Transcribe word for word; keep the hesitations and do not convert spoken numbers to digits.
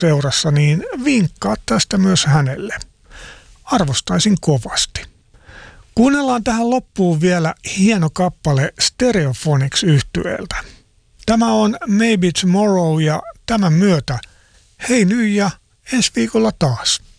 seurassa, niin vinkkaa tästä myös hänelle. Arvostaisin kovasti. Kuunnellaan tähän loppuun vielä hieno kappale Stereophonics -yhtyeeltä. Tämä on Maybe Tomorrow ja tämän myötä hei nyt ja ensi viikolla taas.